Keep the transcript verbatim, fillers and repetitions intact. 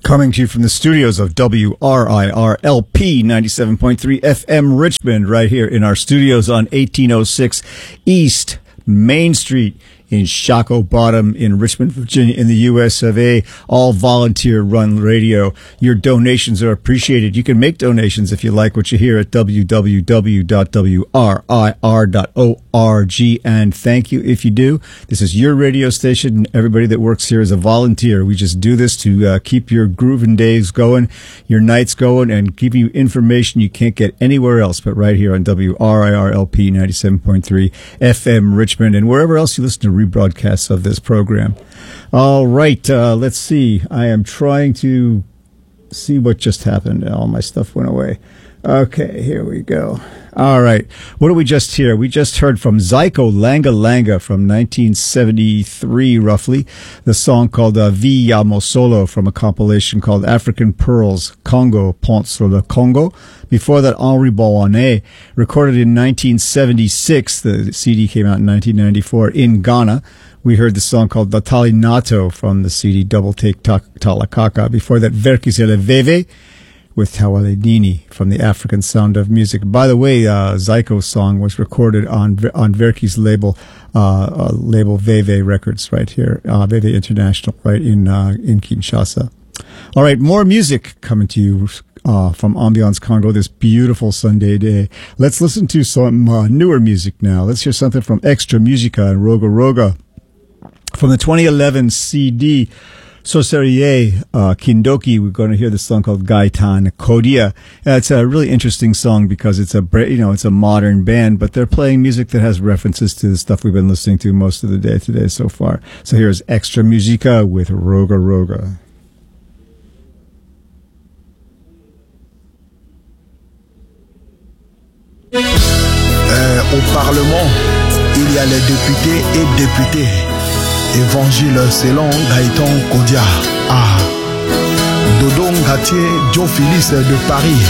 Coming to you from the studios of W R I R L P ninety-seven point three F M Richmond, right here in our studios on eighteen oh six East Main Street in Shockoe Bottom in Richmond, Virginia, in the U S of A. All volunteer-run radio. Your donations are appreciated. You can make donations if you like what you hear at w w w dot w r i r dot org. And thank you if you do. This is your radio station, and everybody that works here is a volunteer. We just do this to uh, keep your grooving days going, your nights going, and give you information you can't get anywhere else but right here on W R I R L P ninety-seven point three F M Richmond, and wherever else you listen to rebroadcasts of this program. All right, uh, let's see. I am trying to see what just happened. All my stuff went away. Okay, here we go. All right. What did we just hear? We just heard from Zyko Langa Langa from nineteen seventy-three, roughly. The song called uh, Vi Amo Solo from a compilation called African Pearls, Congo, Pont sur le Congo. Before that, Henri Bowané, recorded in nineteen seventy-six. The C D came out in nineteen ninety-four in Ghana. We heard the song called Latali Nato from the C D Double Take Talakaka. Before that, Verkisele Veve with Tawaledini from the African Sound of Music. By the way, uh, Zyko's song was recorded on on Verki's label, uh, uh, label Veve Records, right here, uh, Veve International, right in uh, in Kinshasa. All right, more music coming to you uh, from Ambiance Congo this beautiful Sunday day. Let's listen to some uh, newer music now. Let's hear something from Extra Musica and Roga Roga from the twenty eleven C D. Soserie uh, Kindoki. We're going to hear this song called Gaitan Kodia. Uh, it's a really interesting song because it's a you know it's a modern band, but they're playing music that has references to the stuff we've been listening to most of the day today so far. So here's Extra Musica with Roga Roga. Euh, au Parlement, il y a les députés et députés. Évangile selon Gaëtan Kodia. Ah. Dodon Gatier, Joe Phyllis de Paris.